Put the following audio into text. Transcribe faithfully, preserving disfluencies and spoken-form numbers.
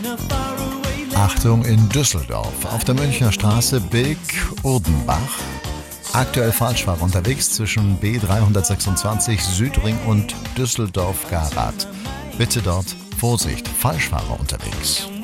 Achtung in Düsseldorf. Auf der Münchner Straße Bilk-Urdenbach. Aktuell Falschfahrer unterwegs zwischen B dreihundertsechsundzwanzig Südring und Düsseldorf-Garath. Bitte dort Vorsicht, Falschfahrer unterwegs.